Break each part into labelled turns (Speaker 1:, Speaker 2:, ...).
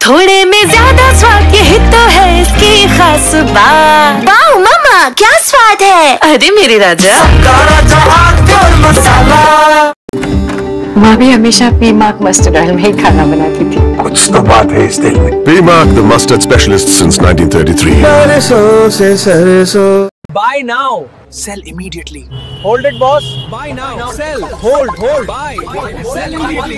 Speaker 1: थोड़े में ज्यादा स्वाद, यही तो है इसकी खास बात।
Speaker 2: वाओ मामा, क्या स्वाद है।
Speaker 1: अरे मेरे राजा,
Speaker 3: भाभी हमेशा पी-मार्क मस्टर्ड ऑयल में ही खाना बनाती थी।
Speaker 4: कुछ तो बात है इस दिल में।
Speaker 5: P-Mark, the mustard specialist since 1933.
Speaker 6: Buy now, sell immediately. Hold it, boss. Buy now, sell. Hold, buy. Sell immediately.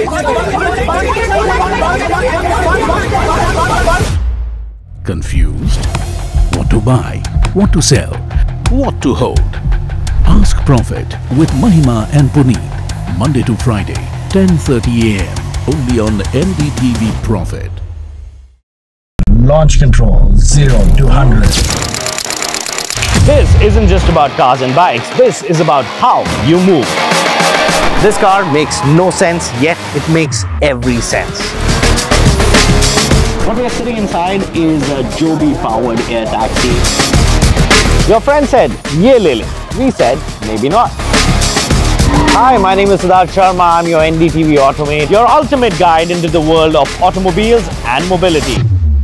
Speaker 7: Confused? What to buy? What to sell? What to hold? Ask Profit with Mahima and Puneet. Monday to Friday, 10:30 a.m. Only on NDTV Profit.
Speaker 8: Launch control 0 to 100.
Speaker 9: This isn't just about cars and bikes. This is about how you move. This car makes no sense, yet it makes every sense. What we are sitting inside is a Joby-powered air taxi. Your friend said, "Ye le le." We said, maybe not. Hi, my name is Siddharth Sharma. I'm your NDTV Automate, your ultimate guide into the world of automobiles and mobility.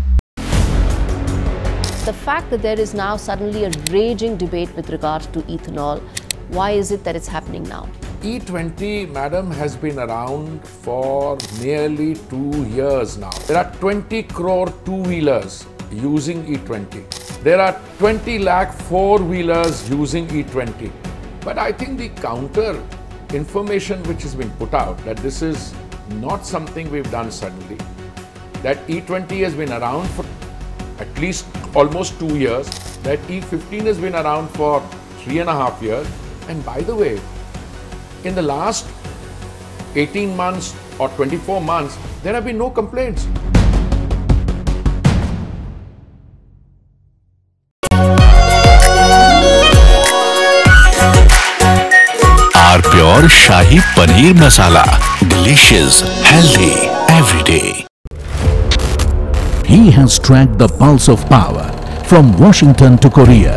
Speaker 10: The fact that there is now suddenly a raging debate with regard to ethanol, why is it that it's happening now?
Speaker 11: E20, madam, has been around for nearly 2 years now. There are 20 crore two-wheelers using E20. There are 20 lakh four-wheelers using E20. But I think the counter information which has been put out, that this is not something we've done suddenly, that E20 has been around for at least almost 2 years, that E15 has been around for 3.5 years, and by the way, in the last 18 months or 24 months, there have been no complaints.
Speaker 7: Our Pure Shahi Paneer Masala. Delicious, healthy, every day. He has tracked the pulse of power from Washington to Korea.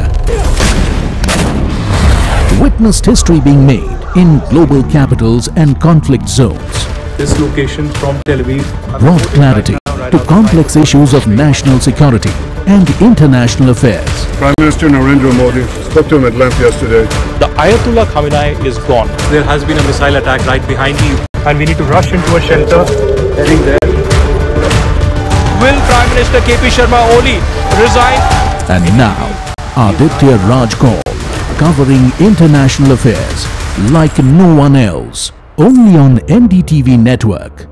Speaker 7: Witnessed history being made in global capitals and conflict zones.
Speaker 12: This location from Tel Aviv
Speaker 7: Brought clarity to complex issues of national security and international affairs.
Speaker 5: Prime Minister Narendra Modi spoke to him at length yesterday.
Speaker 12: The Ayatollah Khamenei is gone. There has been a missile attack right behind you, and we need to rush into a shelter. Heading there. Will Prime Minister KP Sharma Oli resign?
Speaker 7: And now, Aditya Raj Kaul, covering international affairs like no one else, only on NDTV network.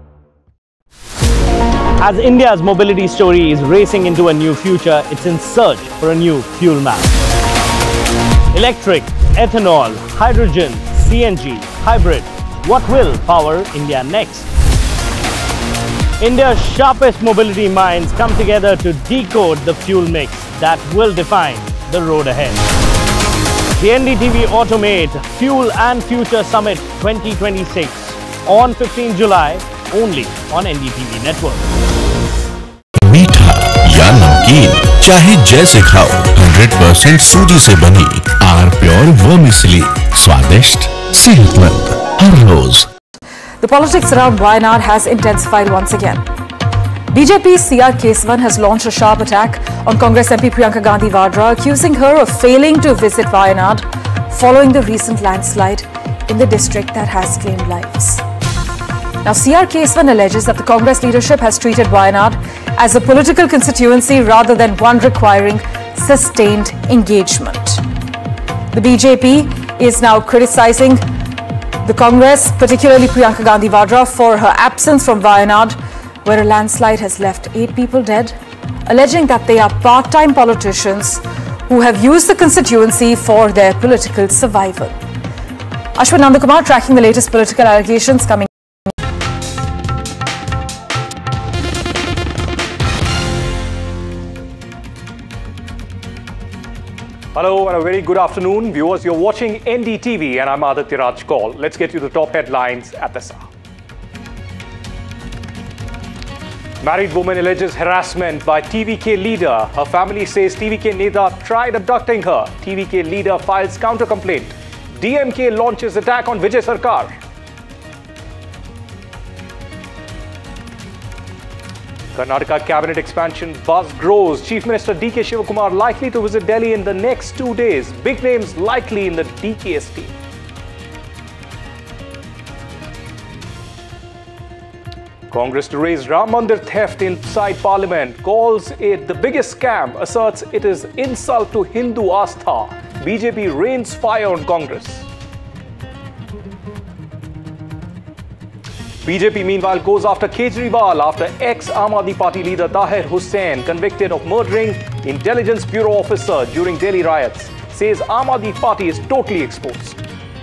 Speaker 9: As India's mobility story is racing into a new future, it's in search for a new fuel map. Electric, ethanol, hydrogen, CNG, hybrid. What will power India next? India's sharpest mobility minds come together to decode the fuel mix that will define the road ahead. The NDTV Automate Fuel and Future Summit 2026 on 15 July only on NDTV Network.
Speaker 7: मीठा या नमकीन, चाहे जैसे खाओ, 100% सूजी से बनी are pure vermicelli, स्वादिष्ट, सेहतमंद, हर रोज।
Speaker 13: The politics around Wayanad has intensified once again. BJP's CR Kesavan has launched a sharp attack on Congress MP Priyanka Gandhi Vadra, accusing her of failing to visit Wayanad following the recent landslide in the district that has claimed lives. Now, CR Kesavan alleges that the Congress leadership has treated Wayanad as a political constituency rather than one requiring sustained engagement. The BJP is now criticizing the Congress, particularly Priyanka Gandhi Vadra, for her absence from Wayanad, where a landslide has left 8 people dead, alleging that they are part-time politicians who have used the constituency for their political survival. Ashwin Nandakumar tracking the latest political allegations coming.
Speaker 12: Hello and a very good afternoon, viewers. You're watching NDTV and I'm Aditya Raj Kaul. Let's get you the top headlines at this hour. Married woman alleges harassment by TVK leader. Her family says TVK Neda tried abducting her. TVK leader files counter complaint. DMK launches attack on Vijay Sarkar. Karnataka cabinet expansion buzz grows. Chief Minister D.K. Shivakumar likely to visit Delhi in the next 2 days. Big names likely in the DK's team. Congress to raise Ram Mandir theft inside Parliament. Calls it the biggest scam. Asserts it is insult to Hindu Astha. BJP rains fire on Congress. BJP meanwhile goes after Kejriwal after ex-Aam Aadmi Party leader Tahir Hussain, convicted of murdering Intelligence Bureau officer during Delhi riots, says Aam Aadmi Party is totally exposed.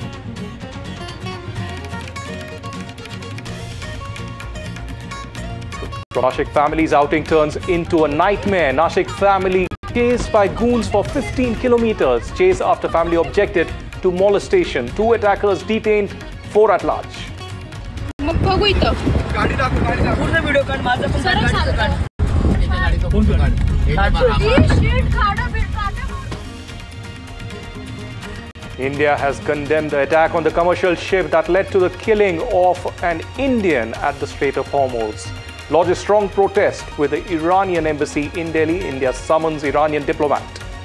Speaker 12: Nashik family's outing turns into a nightmare. Nashik family chased by goons for 15 kilometers. Chase after family objected to molestation. 2 attackers detained, 4 at large. India has condemned the attack on the commercial ship that led to the killing of an Indian at the Strait of Hormuz. Lodged a strong protest with the Iranian embassy in Delhi. India summons Iranian diplomat.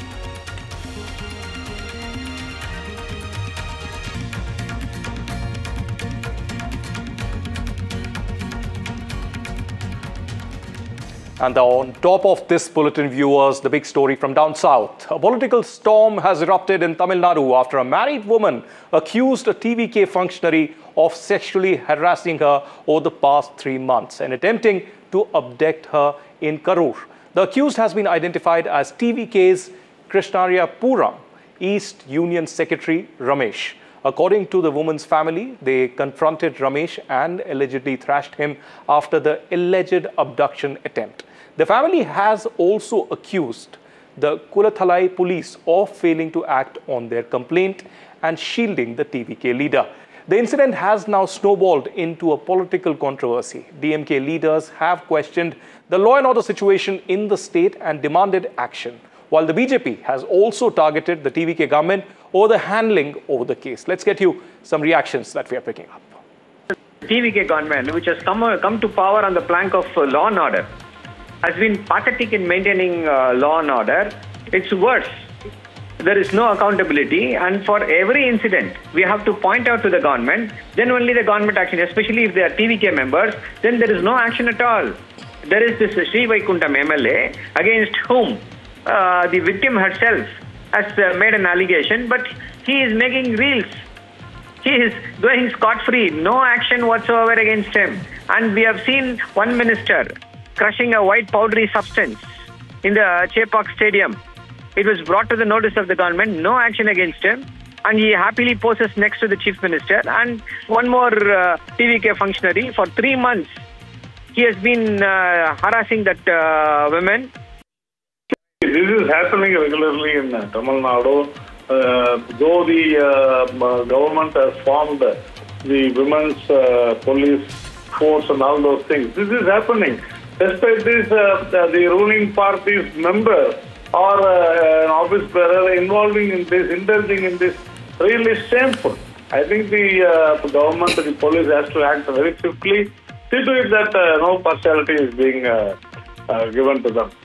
Speaker 12: And on top of this bulletin, viewers, the big story from down south. A political storm has erupted in Tamil Nadu after a married woman accused a TVK functionary of sexually harassing her over the past 3 months and attempting to abduct her in Karur. The accused has been identified as TVK's Krishnariapuram East Union Secretary Ramesh. According to the woman's family, they confronted Ramesh and allegedly thrashed him after the alleged abduction attempt. The family has also accused the Kulathalai police of failing to act on their complaint and shielding the TVK leader. The incident has now snowballed into a political controversy. DMK leaders have questioned the law and order situation in the state and demanded action, while the BJP has also targeted the TVK government over the handling over the case. Let's get you some reactions that we are picking up.
Speaker 14: The TVK government, which has come to power on the plank of law and order, has been pathetic in maintaining law and order. It's worse. There is no accountability, and for every incident, we have to point out to the government, then only the government action, especially if they are TVK members, then there is no action at all. There is this Sri Vaikuntham MLA against whom the victim herself has made an allegation, but he is making reels. He is going scot-free, no action whatsoever against him. And we have seen one minister crushing a white powdery substance in the Chepauk Stadium. It was brought to the notice of the government, no action against him, and he happily poses next to the chief minister. And one more TVK functionary, for 3 months, he has been harassing that woman.
Speaker 15: This is happening regularly in Tamil Nadu. Though the government has formed the women's police force and all those things, this is happening. Despite this, the ruling party's member or an office bearer involving in this, indulging in this, really shameful. I think the government, the police has to act very swiftly, see to it that no partiality is being given to them.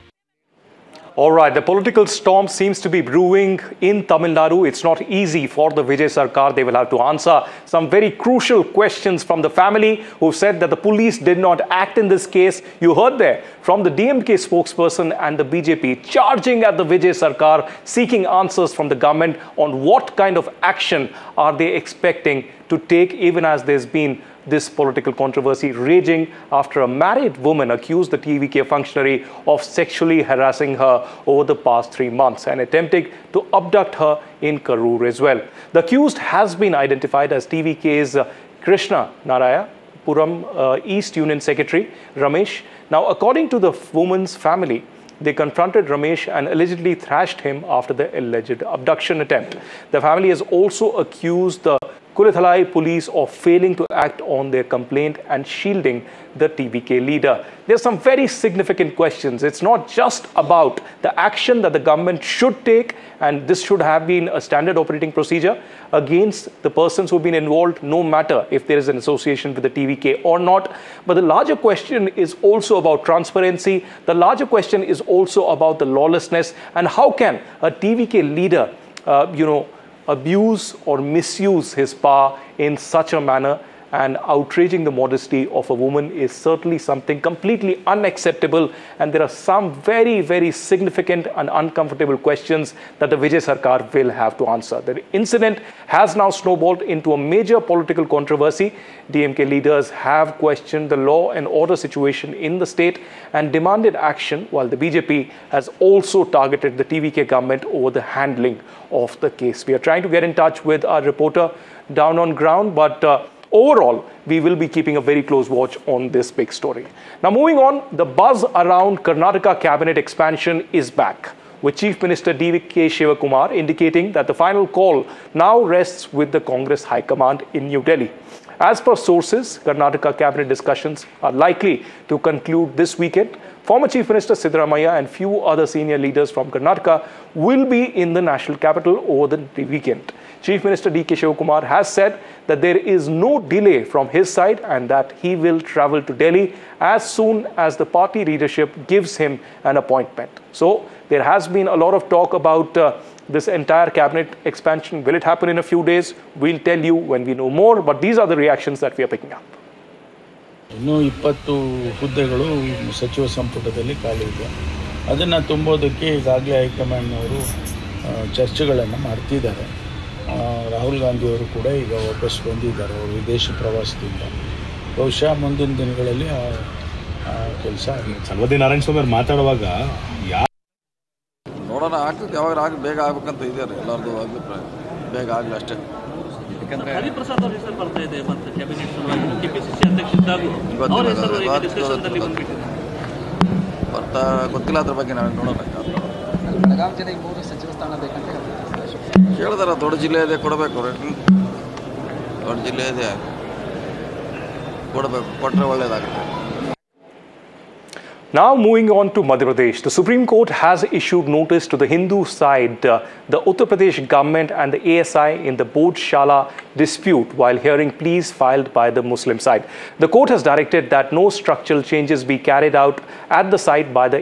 Speaker 12: All right, the political storm seems to be brewing in Tamil Nadu. It's not easy for the Vijay Sarkar. They will have to answer some very crucial questions from the family who said that the police did not act in this case. You heard there from the DMK spokesperson and the BJP charging at the Vijay Sarkar, seeking answers from the government on what kind of action are they expecting to take, even as there's been this political controversy raging after a married woman accused the TVK functionary of sexually harassing her over the past 3 months and attempting to abduct her in Karur as well. The accused has been identified as TVK's Krishnariapuram East Union Secretary Ramesh. Now, according to the woman's family, they confronted Ramesh and allegedly thrashed him after the alleged abduction attempt. The family has also accused the Kulathalai police of failing to act on their complaint and shielding the TVK leader. There are some very significant questions. It's not just about the action that the government should take, and this should have been a standard operating procedure against the persons who have been involved, no matter if there is an association with the TVK or not. But the larger question is also about transparency. The larger question is also about the lawlessness, and how can a TVK leader, abuse or misuse his power in such a manner, and outraging the modesty of a woman is certainly something completely unacceptable. And there are some very, very significant and uncomfortable questions that the Vijay Sarkar will have to answer. The incident has now snowballed into a major political controversy. DMK leaders have questioned the law and order situation in the state and demanded action, while the BJP has also targeted the TVK government over the handling of the case. We are trying to get in touch with our reporter down on ground, but overall, we will be keeping a very close watch on this big story. Now, moving on, the buzz around Karnataka cabinet expansion is back, with Chief Minister D.K. Shivakumar indicating that the final call now rests with the Congress High Command in New Delhi. As per sources, Karnataka cabinet discussions are likely to conclude this weekend. Former Chief Minister Siddaramaiah and few other senior leaders from Karnataka will be in the national capital over the weekend. Chief Minister D.K. Shivakumar has said that there is no delay from his side and that he will travel to Delhi as soon as the party leadership gives him an appointment. So there has been a lot of talk about this entire cabinet expansion. Will it happen in a few days? We'll tell you when we know more, but these are the reactions that we are picking up.
Speaker 16: ಇನ್ನೂ 20 ಹುದ್ದೆಗಳು ಸಚಿವ ಸಂಪುಟದಲ್ಲಿ ಖಾಲಿ ಇದೆ. ಅದನ್ನು ತುಂಬೋದಕ್ಕೆ ಈಗಾಗಲೇ ಹೈಕಮಾಂಡ್ನವರು ಚರ್ಚೆಗಳನ್ನು ಮಾಡ್ತಿದ್ದಾರೆ. ರಾಹುಲ್ ಗಾಂಧಿಯವರು ಕೂಡ ಈಗ ವಾಪಸ್ ಬಂದಿದ್ದಾರೆ ಅವರು ವಿದೇಶಿ ಪ್ರವಾಸದಿಂದ. ಬಹುಶಃ ಮುಂದಿನ ದಿನಗಳಲ್ಲಿ ಕೆಲಸ ಆಗಿದೆ.
Speaker 17: ಸನ್ವತಿ ನಾರಾಯಣ ಸ್ವಾಮಿ ಅವರು ಮಾತಾಡುವಾಗ
Speaker 18: ನೋಡೋಣ, ಆಗ್ತದೆ ಯಾವಾಗ ಬೇಗ ಆಗ್ಬೇಕಂತ ಇದ್ದಾರೆ ಎಲ್ಲರದ್ದು ಅಭಿಪ್ರಾಯ. ಬೇಗ ಆಗಲಿ ಅಷ್ಟೇ.
Speaker 19: ಹರಿಪ್ರಸಾದ್ ಅವ್ರ ಹೆಸರು ಬರ್ತಾ ಇದೆ ಮತ್ತೆ ಕ್ಯಾಬಿನೆಟ್ ಸಲುವಾಗಿ ಕೆಪಿಸಿಸಿ ಅಧ್ಯಕ್ಷ ಇದ್ದಾಗ ಅವರ ಹೆಸರು ಈಗ ಡಿಸ್ಕಷನ್ನಲ್ಲಿ ಬಂದ್ಬಿಟ್ಟಿದೆ.
Speaker 18: ಬರ್ತಾ ಗೊತ್ತಿಲ್ಲ ಅದ್ರ ಬಗ್ಗೆ ನಾವು ನೋಡೋಣ.
Speaker 20: ಬೆಳಗಾವಿ ಜಿಲ್ಲೆಗೆ 3 ಸಚಿವ ಸ್ಥಾನ ಬೇಕಂತ
Speaker 18: ಹೇಳ್ತಾರೆ. ದೊಡ್ಡ ಜಿಲ್ಲೆ ಇದೆ, ಕೊಡಬೇಕು. ದೊಡ್ಡ ಜಿಲ್ಲೆ ಇದೆ, ಕೊಡಬೇಕು. ಕೊಟ್ಟರೆ ಒಳ್ಳೆಯದಾಗುತ್ತೆ.
Speaker 12: Now moving on to Madhya Pradesh, the Supreme Court has issued notice to the Hindu side, the Uttar Pradesh government and the ASI in the Bodhshala dispute while hearing pleas filed by the Muslim side. The court has directed that no structural changes be carried out at the site by the